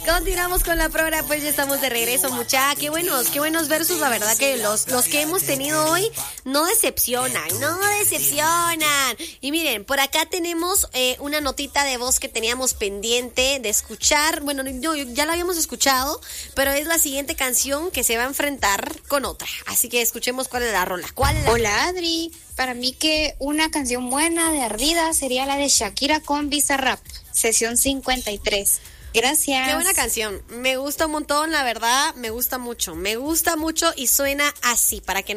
Continuamos con la programa, pues ya estamos de regreso, mucha. Qué buenos versos, la verdad que los que hemos tenido hoy no decepcionan. Y miren, por acá tenemos una notita de voz que teníamos pendiente de escuchar. Bueno, ya la habíamos escuchado, pero es la siguiente canción que se va a enfrentar con otra. Así que escuchemos cuál es la rola. Hola, Adri. Para mí que una canción buena de Ardida sería la de Shakira con Bizarrap, sesión 53. Gracias. Qué buena canción. Me gusta un montón, la verdad. Me gusta mucho y suena así para que